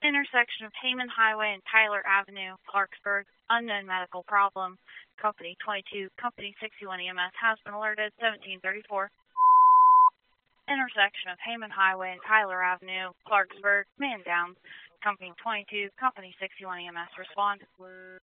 Intersection of Heyman Highway and Tyler Avenue, Clarksburg. Unknown medical problem. Company 22, Company 61 EMS has been alerted. 1734. Intersection of Heyman Highway and Tyler Avenue, Clarksburg. Man down. Company 22, Company 61 EMS respond.